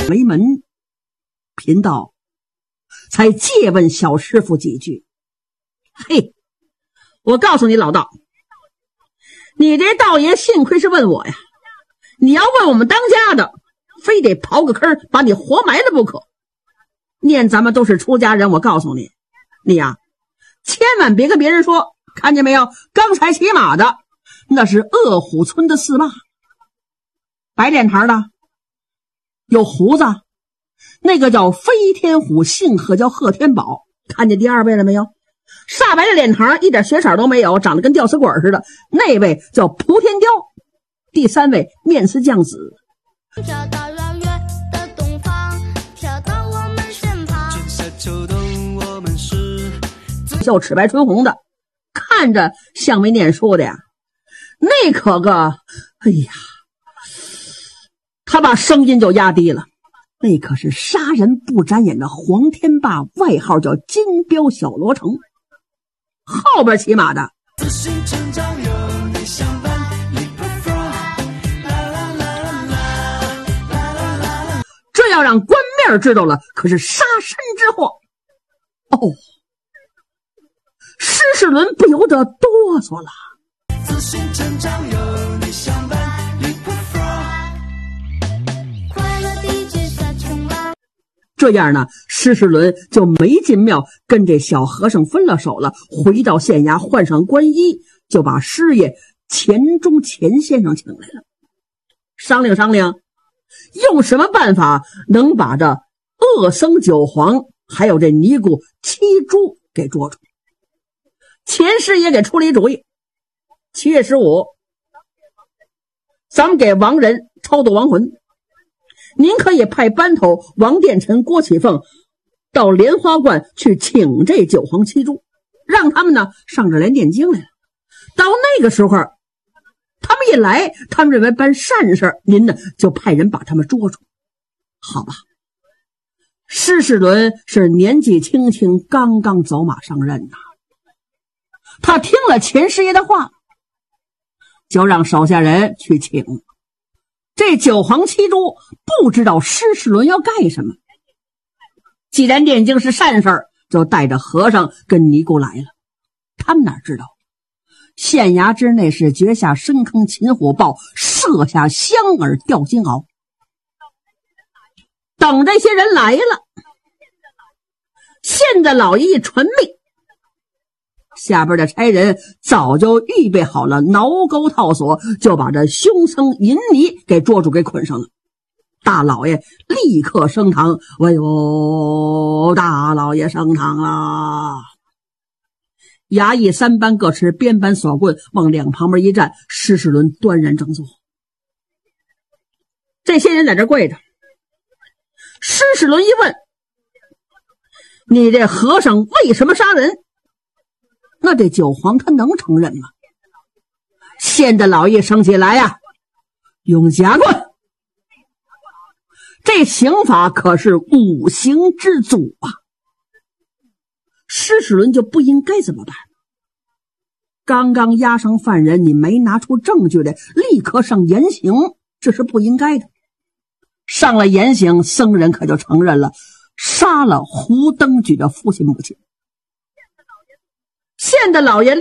为门，贫道才借问小师傅几句。嘿，我告诉你老道，你这道爷幸亏是问我呀，你要问我们当家的，非得刨个坑把你活埋了不可。念咱们都是出家人，我告诉你，你呀，千万别跟别人说，看见没有，刚才骑马的那是恶虎村的四霸，白脸膛的有胡子，那个叫飞天虎，姓贺叫贺天宝。看见第二位了没有？煞白的脸膛，一点血色都没有，长得跟吊死鬼似的，那位叫蒲天雕。第三位面似酱紫， 跳到遥远的东方，跳到我们身旁，春夏秋冬我们是叫齿白唇红的，看着像没念书的呀。那可个，哎呀，他把声音就压低了。那可是杀人不眨眼的黄天霸，外号叫金标小罗成。后边骑马的自信成长有你相伴， 这要让官面知道了，可是杀身之祸。哦，施世伦不由得哆嗦了。 自信成长有你相伴，快乐的指向充满。 这样呢，施世伦就没进庙，跟这小和尚分了手了，回到县衙换上官衣，就把师爷钱钟钱先生请来了，商量商量用什么办法能把这恶僧九黄还有这尼姑七猪给捉住。钱师爷给出了一主意，7月15咱们给亡人超度亡魂，您可以派班头王殿臣、郭启凤到莲花观去请这九黄七猪，让他们呢上这来念经来了。到那个时候他们一来，他们认为办善事，您呢就派人把他们捉住，好吧？施世伦是年纪轻轻，刚刚走马上任呐。他听了钱师爷的话，就让手下人去请。这九黄七猪不知道施世伦要干什么，既然念经是善事，就带着和尚跟尼姑来了。他们哪知道县衙之内是掘下深坑擒虎豹，射下香饵钓金鳌。等这些人来了，县的老爷一传命，下边的差人早就预备好了挠钩套索，就把这凶僧银尼给捉住，给捆上了。大老爷立刻升堂，哎呦，大老爷升堂啊！衙役3班各持鞭板锁棍，往两旁边一站，施世伦端然正坐。这些人在这跪着。施世伦一问，你这和尚为什么杀人？那这九黄他能承认吗？县的老爷生起来呀，用夹棍，这刑法可是5刑之祖啊！施世伦就不应该怎么办？刚刚押上犯人，你没拿出证据来，立刻上严刑，这是不应该的。上了严刑，僧人可就承认了杀了胡登举的父亲母亲。县的老爷